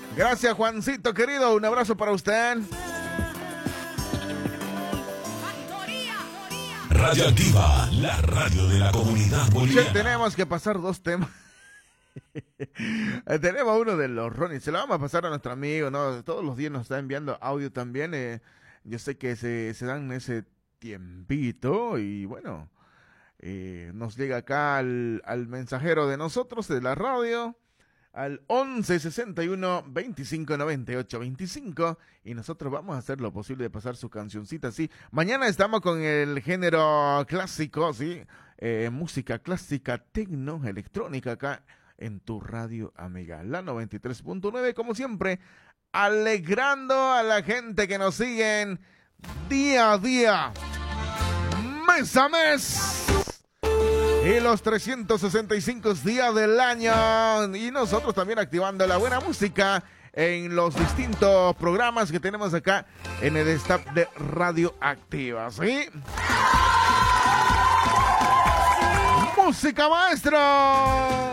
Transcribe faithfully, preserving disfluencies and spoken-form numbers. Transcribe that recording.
Gracias, Juancito, querido. Un abrazo para usted. Radioactiva, la radio de la comunidad boliviana. Tenemos que pasar dos temas. Tenemos uno de los Ronnie. Se lo vamos a pasar a nuestro amigo, ¿no? Todos los días nos está enviando audio también. Eh, yo sé que se, se dan ese tiempito y bueno, eh, nos llega acá al, al mensajero de nosotros, de la radio, al once sesenta y uno veinticinco noventa y ocho veinticinco, y nosotros vamos a hacer lo posible de pasar su cancioncita, ¿sí? Mañana estamos con el género clásico, ¿sí? Eh, música clásica, tecno, electrónica acá en tu radio amiga, la noventa y tres punto nueve, como siempre, alegrando a la gente que nos siguen día a día, mes a mes, y los trescientos sesenta y cinco días del año, y nosotros también activando la buena música en los distintos programas que tenemos acá en el staff de Radioactiva, ¿sí? ¡Música, maestro!